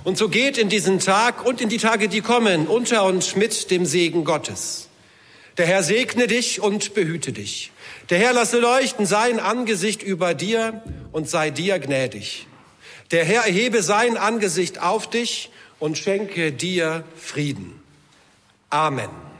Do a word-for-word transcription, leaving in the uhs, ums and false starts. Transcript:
Und so geht in diesen Tag und in die Tage, die kommen, unter und mit dem Segen Gottes. Der Herr segne dich und behüte dich. Der Herr lasse leuchten sein Angesicht über dir und sei dir gnädig. Der Herr erhebe sein Angesicht auf dich und schenke dir Frieden. Amen.